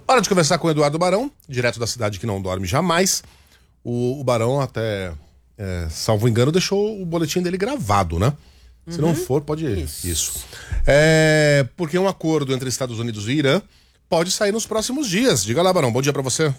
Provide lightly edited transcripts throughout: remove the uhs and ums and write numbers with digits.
Hora de conversar com o Eduardo Barão, direto da cidade que não dorme jamais. O Barão até, salvo engano, deixou o boletim dele gravado, né? Se não for, pode... Isso. Porque um acordo entre Estados Unidos e Irã pode sair nos próximos dias. Diga lá, Barão, bom dia pra você.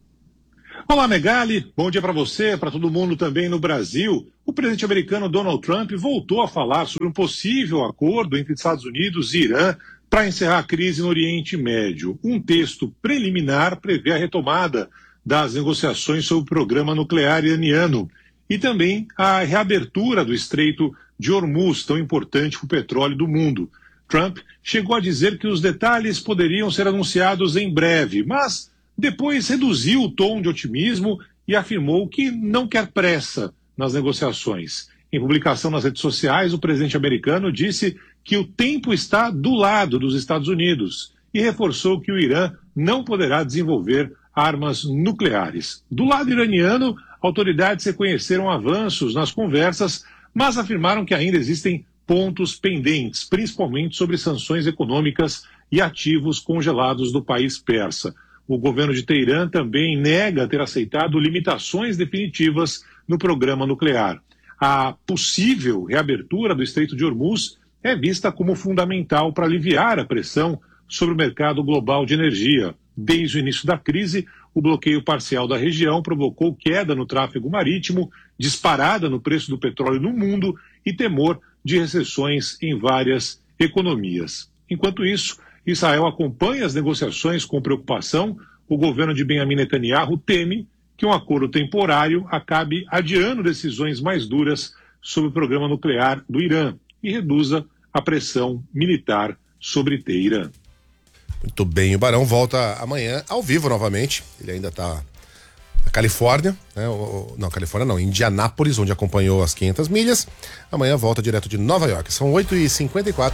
Olá, Megali. Bom dia para você, para todo mundo também no Brasil. O presidente americano Donald Trump voltou a falar sobre um possível acordo entre Estados Unidos e Irã para encerrar a crise no Oriente Médio. Um texto preliminar prevê a retomada das negociações sobre o programa nuclear iraniano e também a reabertura do Estreito de Hormuz, tão importante para o petróleo do mundo. Trump chegou a dizer que os detalhes poderiam ser anunciados em breve, mas depois reduziu o tom de otimismo e afirmou que não quer pressa nas negociações. Em publicação nas redes sociais, o presidente americano disse que o tempo está do lado dos Estados Unidos e reforçou que o Irã não poderá desenvolver armas nucleares. Do lado iraniano, autoridades reconheceram avanços nas conversas, mas afirmaram que ainda existem pontos pendentes, principalmente sobre sanções econômicas e ativos congelados do país persa. O governo de Teherã também nega ter aceitado limitações definitivas no programa nuclear. A possível reabertura do Estreito de Hormuz é vista como fundamental para aliviar a pressão sobre o mercado global de energia. Desde o início da crise, o bloqueio parcial da região provocou queda no tráfego marítimo, disparada no preço do petróleo no mundo e temor de recessões em várias economias. Enquanto isso, Israel acompanha as negociações com preocupação. O governo de Benjamin Netanyahu teme que um acordo temporário acabe adiando decisões mais duras sobre o programa nuclear do Irã e reduza a pressão militar sobre Teherã. Muito bem, o Barão volta amanhã ao vivo novamente. Ele ainda está na Califórnia, né? Não, Califórnia não, Indianápolis, onde acompanhou as 500 milhas. Amanhã volta direto de Nova York. São 8h54.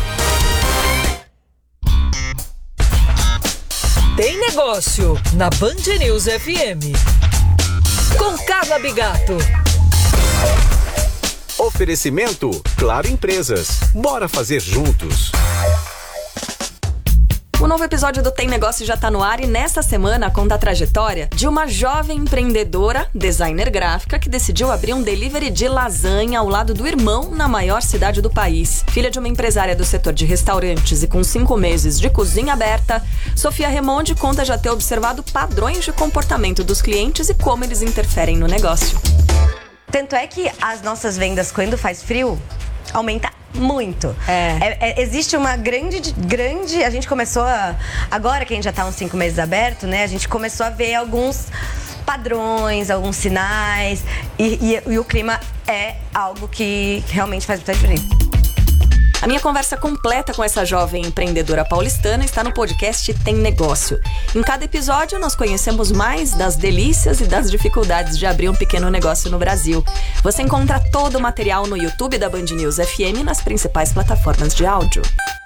Tem negócio na Band News FM. Com Carla Bigato. Oferecimento Claro Empresas. Bora fazer juntos. O novo episódio do Tem Negócio já tá no ar e nesta semana conta a trajetória de uma jovem empreendedora, designer gráfica, que decidiu abrir um delivery de lasanha ao lado do irmão na maior cidade do país. Filha de uma empresária do setor de restaurantes e com 5 meses de cozinha aberta, Sofia Remonde conta já ter observado padrões de comportamento dos clientes e como eles interferem no negócio. Tanto é que as nossas vendas, quando faz frio, aumenta muito. Existe uma grande... A gente começou agora que a gente já está uns 5 meses aberto, né? A gente começou a ver alguns padrões, alguns sinais e o clima é algo que realmente faz muita diferença. A minha conversa completa com essa jovem empreendedora paulistana está no podcast Tem Negócio. Em cada episódio, nós conhecemos mais das delícias e das dificuldades de abrir um pequeno negócio no Brasil. Você encontra todo o material no YouTube da Band News FM e nas principais plataformas de áudio.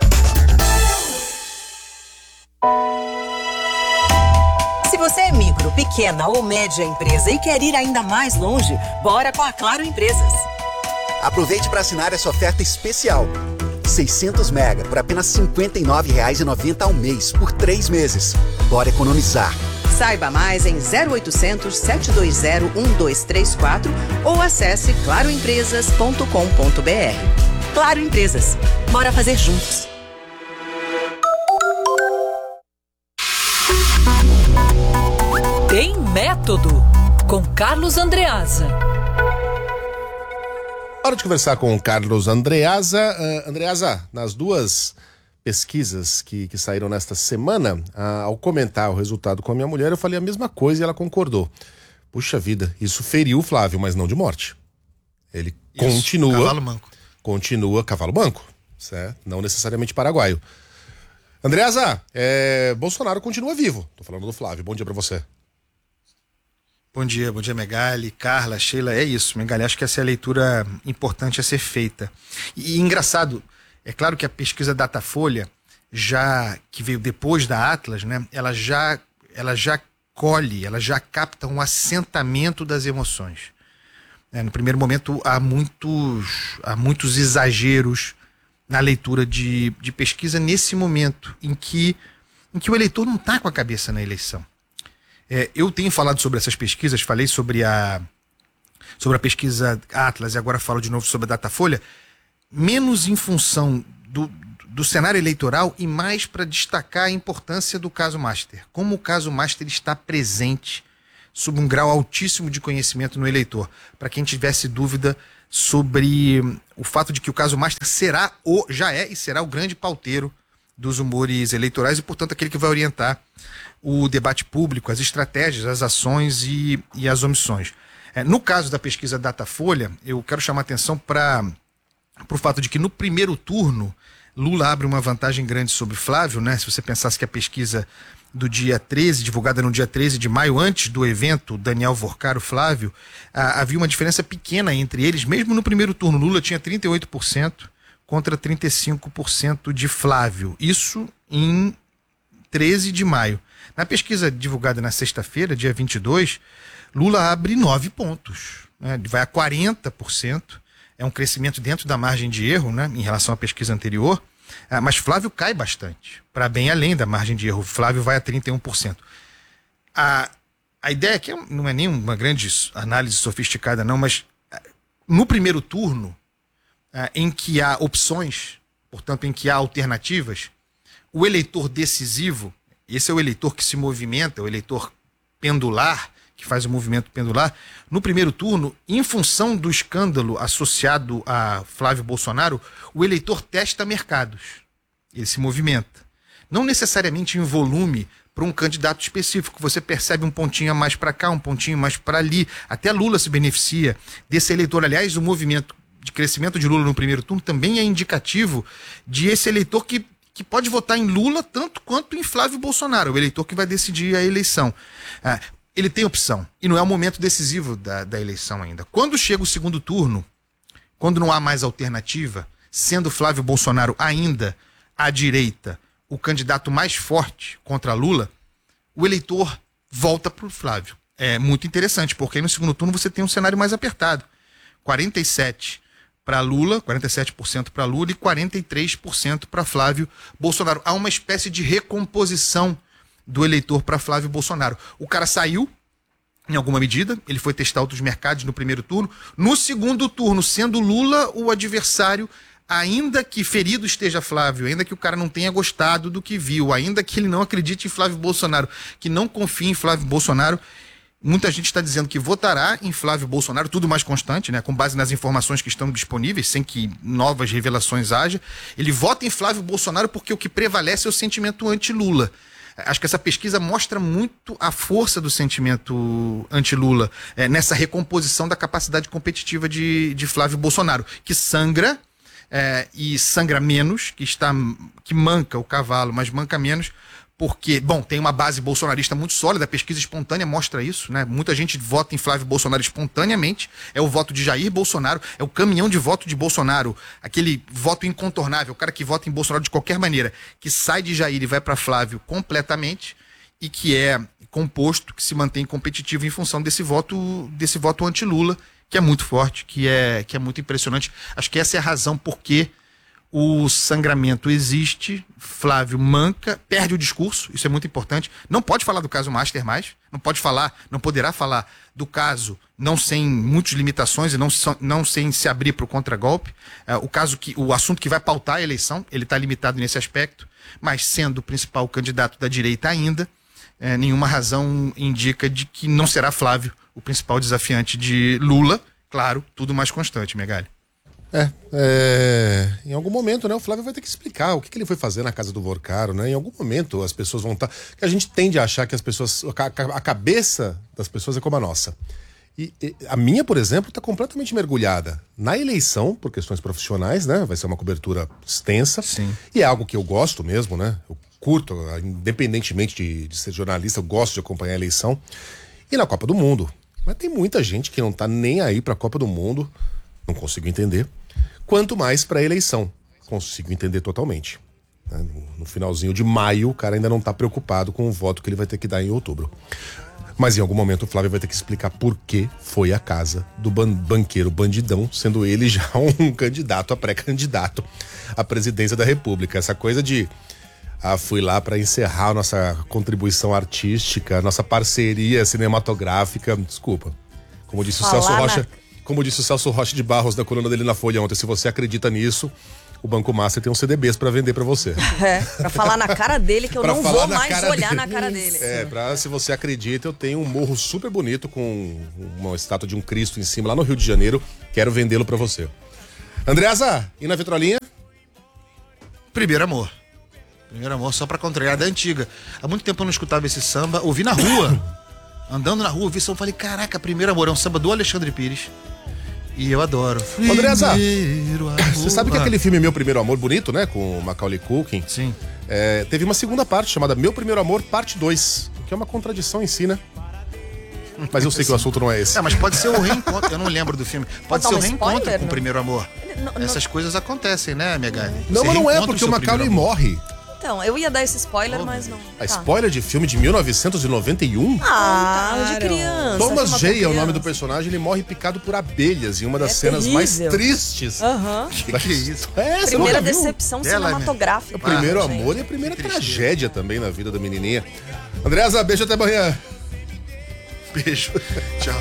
Se você é micro, pequena ou média empresa e quer ir ainda mais longe, bora com a Claro Empresas. Aproveite para assinar essa oferta especial. 600 mega por apenas R$ 59,90 ao mês, por 3 meses. Bora economizar. Saiba mais em 0800 720 1234 ou acesse claroempresas.com.br. Claro Empresas. Bora fazer juntos. Tem Método, com Carlos Andreasa. Hora de conversar com o Carlos Andreasa. Andreasa, nas duas pesquisas que saíram nesta semana, ao comentar o resultado com a minha mulher, eu falei a mesma coisa e ela concordou. Puxa vida, isso feriu o Flávio, mas não de morte. Ele continua cavalo manco, certo? Não necessariamente paraguaio. Andreasa, Bolsonaro continua vivo. Tô falando do Flávio. Bom dia pra você. Bom dia Megali, Carla, Sheila, é isso, Megali, acho que essa é a leitura importante a ser feita. E engraçado, é claro que a pesquisa Datafolha, que veio depois da Atlas, né, ela já capta um assentamento das emoções. No primeiro momento há muitos exageros na leitura de pesquisa nesse momento em que em que o eleitor não está com a cabeça na eleição. Eu tenho falado sobre essas pesquisas, falei sobre a pesquisa Atlas e agora falo de novo sobre a Datafolha, menos em função do cenário eleitoral e mais para destacar a importância do caso Master. Como o caso Master está presente sob um grau altíssimo de conhecimento no eleitor. Para quem tivesse dúvida sobre o fato de que o caso Master já é e será o grande pauteiro dos humores eleitorais e, portanto, aquele que vai orientar o debate público, as estratégias, as ações e as omissões. No caso da pesquisa Datafolha, eu quero chamar a atenção para o fato de que no primeiro turno Lula abre uma vantagem grande sobre Flávio, né? Se você pensasse que a pesquisa do dia 13, divulgada no dia 13 de maio, antes do evento, Daniel Vorcaro, Flávio, havia uma diferença pequena entre eles, mesmo no primeiro turno. Lula tinha 38% contra 35% de Flávio. Isso em 13 de maio. Na pesquisa divulgada na sexta-feira, dia 22, Lula abre 9 pontos, né? Vai a 40%. É um crescimento dentro da margem de erro, né, em relação à pesquisa anterior, mas Flávio cai bastante, para bem além da margem de erro. Flávio vai a 31%. A ideia aqui não é nem uma grande análise sofisticada, não, mas no primeiro turno, em que há opções, portanto, em que há alternativas, o eleitor decisivo, esse é o eleitor que se movimenta, o eleitor pendular, que faz o movimento pendular, no primeiro turno, em função do escândalo associado a Flávio Bolsonaro, o eleitor testa mercados. Ele se movimenta. Não necessariamente em volume para um candidato específico. Você percebe um pontinho a mais para cá, um pontinho mais para ali. Até Lula se beneficia desse eleitor. Aliás, o movimento de crescimento de Lula no primeiro turno também é indicativo de esse eleitor que pode votar em Lula tanto quanto em Flávio Bolsonaro, o eleitor que vai decidir a eleição. Ele tem opção, e não é o momento decisivo da eleição ainda. Quando chega o segundo turno, quando não há mais alternativa, sendo Flávio Bolsonaro ainda à direita o candidato mais forte contra Lula, o eleitor volta para o Flávio. É muito interessante, porque aí no segundo turno você tem um cenário mais apertado. 47% para Lula, 47% para Lula e 43% para Flávio Bolsonaro. Há uma espécie de recomposição do eleitor para Flávio Bolsonaro. O cara saiu, em alguma medida, ele foi testar outros mercados no primeiro turno. No segundo turno, sendo Lula o adversário, ainda que ferido esteja Flávio, ainda que o cara não tenha gostado do que viu, ainda que ele não acredite em Flávio Bolsonaro, que não confie em Flávio Bolsonaro, muita gente está dizendo que votará em Flávio Bolsonaro, tudo mais constante, né, com base nas informações que estão disponíveis, sem que novas revelações haja. Ele vota em Flávio Bolsonaro porque o que prevalece é o sentimento anti-Lula. Acho que essa pesquisa mostra muito a força do sentimento anti-Lula nessa recomposição da capacidade competitiva de Flávio Bolsonaro, que sangra e sangra menos, que manca o cavalo, mas manca menos, porque, bom, tem uma base bolsonarista muito sólida, a pesquisa espontânea mostra isso, né? Muita gente vota em Flávio Bolsonaro espontaneamente, é o voto de Jair Bolsonaro, é o caminhão de voto de Bolsonaro, aquele voto incontornável, o cara que vota em Bolsonaro de qualquer maneira, que sai de Jair e vai para Flávio completamente, e que é composto, que se mantém competitivo em função desse voto anti-Lula, que é muito forte, que é muito impressionante. Acho que essa é a razão por que o sangramento existe, Flávio manca, perde o discurso, isso é muito importante. Não pode falar do caso Master mais, não poderá falar do caso não sem muitas limitações e não sem se abrir para o contragolpe. O assunto que vai pautar a eleição, ele está limitado nesse aspecto, mas sendo o principal candidato da direita ainda, nenhuma razão indica de que não será Flávio o principal desafiante de Lula. Claro, tudo mais constante, Megali. Em algum momento, né, o Flávio vai ter que explicar o que ele foi fazer na casa do Vorcaro, né? Em algum momento as pessoas vão estar... Que a gente tende a achar que as pessoas... A cabeça das pessoas é como a nossa. E a minha, por exemplo, está completamente mergulhada na eleição, por questões profissionais, né? Vai ser uma cobertura extensa. Sim. E é algo que eu gosto mesmo, né? Eu curto, independentemente de ser jornalista, eu gosto de acompanhar a eleição. E na Copa do Mundo. Mas tem muita gente que não tá nem aí pra Copa do Mundo. Não consigo entender. Quanto mais para a eleição. Consigo entender totalmente. No finalzinho de maio, o cara ainda não está preocupado com o voto que ele vai ter que dar em outubro. Mas em algum momento o Flávio vai ter que explicar por que foi a casa do banqueiro bandidão, sendo ele já um candidato a pré-candidato à presidência da República. Essa coisa de fui lá para encerrar a nossa contribuição artística, nossa parceria cinematográfica. Desculpa. Como disse o Celso Rocha, como disse o Celso Rocha de Barros na coluna dele na Folha ontem, se você acredita nisso, o Banco Master tem uns CDBs para vender para você. Pra falar na cara dele que eu não vou mais olhar na cara dele. Se você acredita, eu tenho um morro super bonito com uma estátua de um Cristo em cima lá no Rio de Janeiro. Quero vendê-lo para você. Andreasa, e na vitrolinha? Primeiro Amor. Primeiro Amor, só pra contrariar, da antiga. Há muito tempo eu não escutava esse samba, ouvi na rua. Andando na rua, ouvi samba, falei, caraca, Primeiro Amor, é um samba do Alexandre Pires. E eu adoro. Andreasa, você sabe que aquele filme Meu Primeiro Amor, bonito, né? Com o Macaulay Culkin. Sim. Teve uma segunda parte chamada Meu Primeiro Amor, parte 2. Que é uma contradição em si, né? Mas eu sei que o assunto não é esse. Mas pode ser o reencontro, eu não lembro do filme. Pode ser o reencontro com o Primeiro Amor. Essas coisas acontecem, né, Megali? Não, mas não é, porque o Macaulay morre. Então, eu ia dar esse spoiler, mas não. Spoiler de filme de 1991? De criança. Thomas J. é o nome do personagem, ele morre picado por abelhas em uma das cenas mais tristes. Que é isso? Primeira decepção cinematográfica. O primeiro amor e a primeira tragédia também na vida da menininha. Andreasa, beijo até amanhã. Beijo. Tchau.